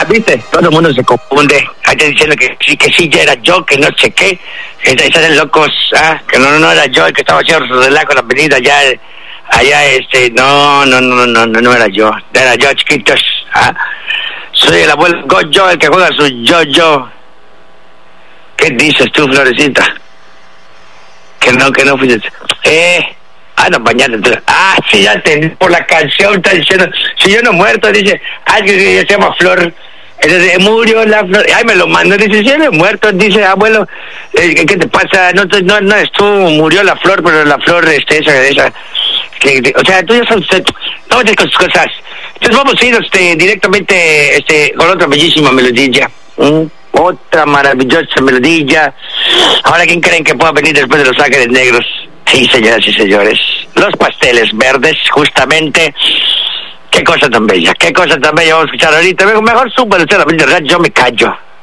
¿viste? Todo el mundo se confunde. Ahí te diciendo que sí, ya era yo, que no sé qué. Están locos, que no era yo el que estaba haciendo su relajo en la avenida allá, no era yo. Era yo, chiquitos, Soy el abuelo Goyo, el que juega su yo. ¿Qué dices tú, Florecita? Que no fuiste. No, mañana. Sí, ya entendí por la canción, está diciendo, si yo no he muerto, dice, que se llama Flor. Entonces, murió la Flor. Me lo mandó, dice, si yo no he muerto, dice, abuelo, ¿qué te pasa? No es tú, murió la Flor, pero la Flor, esa. O sea, tú ya sabes, no metes con sus cosas. Entonces vamos a ir directamente con otra bellísima melodía. Otra maravillosa melodía. Ahora, ¿quién creen que pueda venir después de Los Ángeles Negros? Sí, señoras y señores, Los Pasteles Verdes, justamente. Qué cosa tan bella, vamos a escuchar ahorita. Mejor súbalo, yo me callo.